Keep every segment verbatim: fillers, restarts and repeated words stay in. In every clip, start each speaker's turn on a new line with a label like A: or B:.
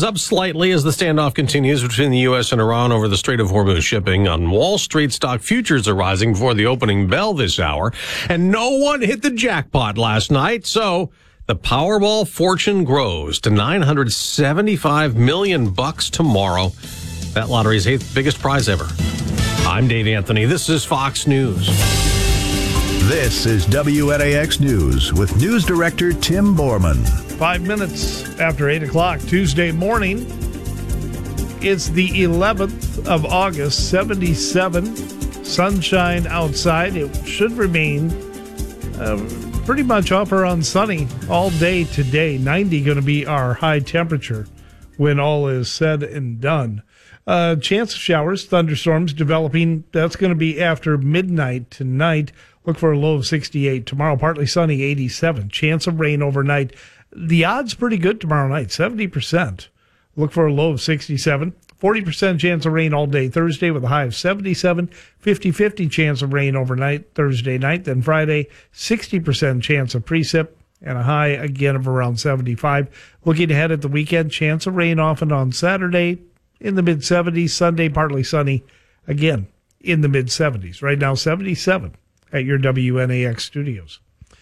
A: is up slightly as the standoff continues between the U S and Iran over the Strait of Hormuz shipping. On Wall Street, stock futures are rising before the opening bell this hour. And no one hit the jackpot last night, so the Powerball fortune grows to nine hundred seventy-five million bucks tomorrow. That lottery's eighth biggest prize ever. I'm Dave Anthony. This is Fox News.
B: This is W N A X News with News Director Tim Borman.
C: Five minutes after eight o'clock Tuesday morning. It's the eleventh of August, seventy-seven. Sunshine outside. It should remain uh, pretty much up around sunny all day today. ninety going to be our high temperature when all is said and done. Uh, chance of showers, thunderstorms developing. That's going to be after midnight tonight. Look for a low of sixty-eight. Tomorrow, partly sunny, eighty-seven. Chance of rain overnight. The odds pretty good tomorrow night, seventy percent. Look for a low of sixty-seven. forty percent chance of rain all day Thursday with a high of seventy-seven. fifty-fifty chance of rain overnight Thursday night. Then Friday, sixty percent chance of precip and a high again of around seventy-five. Looking ahead at the weekend, chance of rain often on Saturday in the mid-seventies. Sunday, partly sunny again in the mid-seventies. Right now, seventy-seven at your W N A X studios.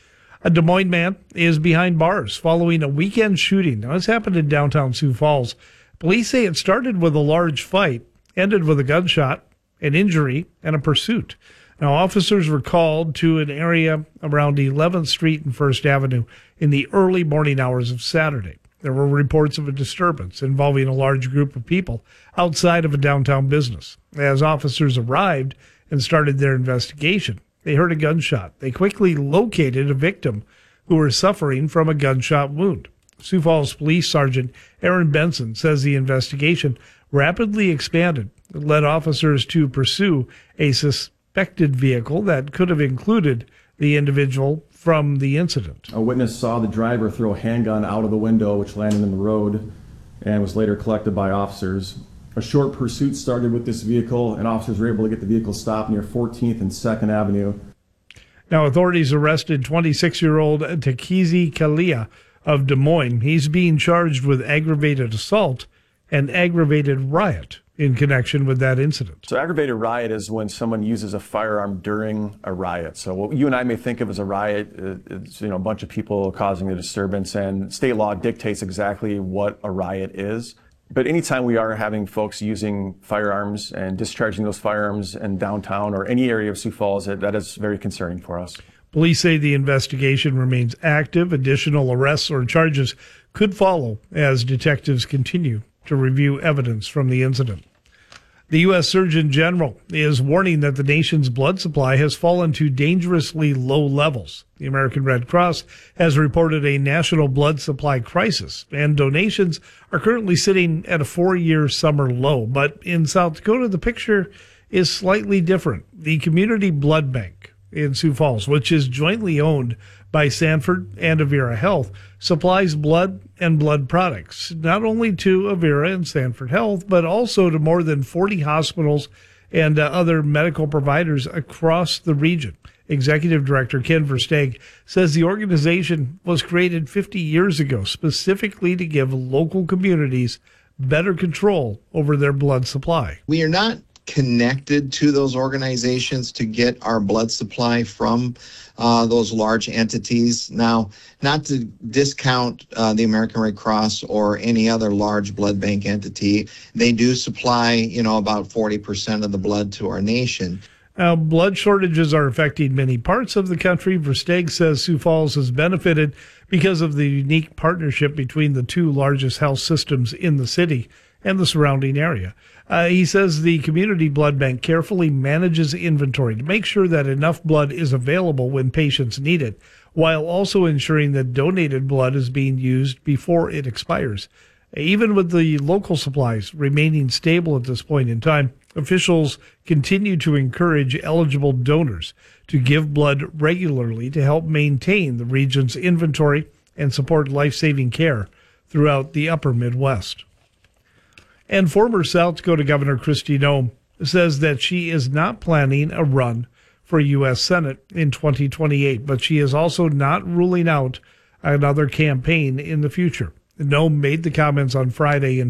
C: A Des Moines man is behind bars following a weekend shooting. Now, this happened in downtown Sioux Falls. Police say it started with a large fight, ended with a gunshot, an injury, and a pursuit. Now, officers were called to an area around eleventh Street and First Avenue in the early morning hours of Saturday. There were reports of a disturbance involving a large group of people outside of a downtown business. As officers arrived and started their investigation, they heard a gunshot. They quickly located a victim who was suffering from a gunshot wound. Sioux Falls Police Sergeant Aaron Benson says the investigation rapidly expanded. It led officers to pursue a suspected vehicle that could have included the individual from the incident.
D: A witness saw the driver throw a handgun out of the window, which landed in the road and was later collected by officers. A short pursuit started with this vehicle, and officers were able to get the vehicle stopped near fourteenth and second Avenue.
C: Now, authorities arrested twenty-six-year-old Takizi Kalia of Des Moines. He's being charged with aggravated assault and aggravated riot in connection with that incident.
D: So aggravated riot is when someone uses a firearm during a riot. So what you and I may think of as a riot is, you know, a bunch of people causing a disturbance, and state law dictates exactly what a riot is. But anytime we are having folks using firearms and discharging those firearms in downtown or any area of Sioux Falls, that is very concerning for us.
C: Police say the investigation remains active. Additional arrests or charges could follow as detectives continue to review evidence from the incident. The U S Surgeon General is warning that the nation's blood supply has fallen to dangerously low levels. The American Red Cross has reported a national blood supply crisis, and donations are currently sitting at a four-year summer low. But in South Dakota, the picture is slightly different. The Community Blood Bank in Sioux Falls, which is jointly owned by Sanford and Avera Health, supplies blood and blood products, not only to Avera and Sanford Health, but also to more than forty hospitals and uh, other medical providers across the region. Executive Director Ken Versteeg says the organization was created fifty years ago specifically to give local communities better control over their blood supply.
E: We are not connected to those organizations to get our blood supply from uh, those large entities. Now, not to discount uh, the American Red Cross or any other large blood bank entity, they do supply, you know, about forty percent of the blood to our nation.
C: Now, blood shortages are affecting many parts of the country. Versteeg says Sioux Falls has benefited because of the unique partnership between the two largest health systems in the city and the surrounding area. Uh, he says the Community Blood Bank carefully manages inventory to make sure that enough blood is available when patients need it, while also ensuring that donated blood is being used before it expires. Even with the local supplies remaining stable at this point in time, officials continue to encourage eligible donors to give blood regularly to help maintain the region's inventory and support life-saving care throughout the upper Midwest. And former South Dakota Governor Kristi Noem says that she is not planning a run for U S Senate in twenty twenty-eight, but she is also not ruling out another campaign in the future. Noem made the comments on Friday in